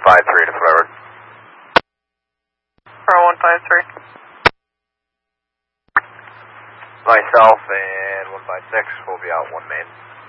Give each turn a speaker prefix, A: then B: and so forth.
A: 153 to forward.
B: Tower 153.
A: Myself and 156 will be out 1 main.